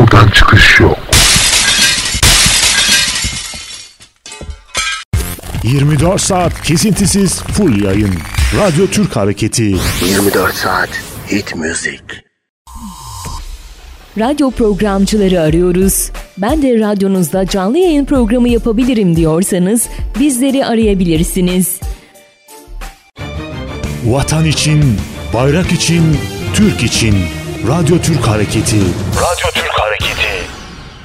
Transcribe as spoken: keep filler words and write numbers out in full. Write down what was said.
Buradan çıkış yok. yirmi dört saat kesintisiz full yayın. Radyo Türk Hareketi. yirmi dört saat hit müzik. Radyo programcıları arıyoruz. Ben de radyonuzda canlı yayın programı yapabilirim diyorsanız bizleri arayabilirsiniz. Vatan için, bayrak için, Türk için. Radyo Türk Hareketi. Radyo Türk Hareketi.